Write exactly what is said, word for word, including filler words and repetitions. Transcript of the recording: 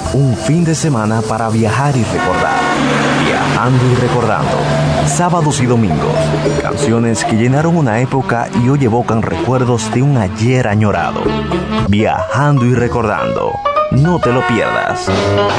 Un fin de semana para viajar y recordar. Viajando y recordando. Sábados y domingos. Canciones que llenaron una época y hoy evocan recuerdos de un ayer añorado. Viajando y recordando. No te lo pierdas.